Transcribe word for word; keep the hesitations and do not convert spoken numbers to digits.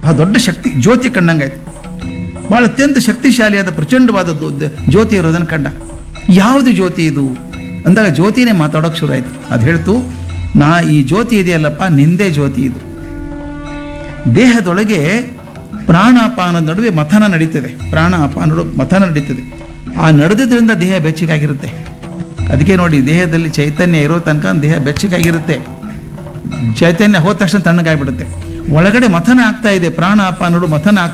ಬಹಳ ದೊಡ್ಡ ಶಕ್ತಿ, ಜ್ಯೋತಿ ಕಂಡಂಗಾಯ್ತು. ಬಹಳ ಅತ್ಯಂತ ಶಕ್ತಿಶಾಲಿಯಾದ ಪ್ರಚಂಡವಾದದ್ದು ದ- ಜ್ಯೋತಿ ಇರೋದನ್ನು ಕಂಡ. ಯಾವುದು ಜ್ಯೋತಿ ಇದು ಅಂದಾಗ ಜ್ಯೋತಿನೇ ಮಾತಾಡೋಕೆ ಶುರು ಆಯ್ತು. ಅದು ಹೇಳ್ತು, ನಾ ಈ ಜ್ಯೋತಿ ಇದೆಯಲ್ಲಪ್ಪ, ನಿಂದೇ ಜ್ಯೋತಿ ಇದು. ದೇಹದೊಳಗೆ ಪ್ರಾಣಾಪಾನ ನಡುವೆ ಮಥನ ನಡೀತದೆ, ಪ್ರಾಣ ಅಪಾನ ನಡುವೆ ಮಥನ ನಡೀತದೆ. ಆ ನಡೆದಿದ್ದರಿಂದ ದೇಹ ಬೆಚ್ಚಗಾಗಿರುತ್ತೆ. ಅದಕ್ಕೆ ನೋಡಿ, ದೇಹದಲ್ಲಿ ಚೈತನ್ಯ ಇರೋ ತನಕ ದೇಹ ಬೆಚ್ಚಗಾಗಿರುತ್ತೆ, ಚೈತನ್ಯ ಹೋದ ತಕ್ಷಣ ತಣ್ಣಗಾಗ್ಬಿಡುತ್ತೆ. ಒಳಗಡೆ ಮಥನ ಆಗ್ತಾ ಇದೆ, ಪ್ರಾಣ ಅಪಾನ ನಡು ಮಥನ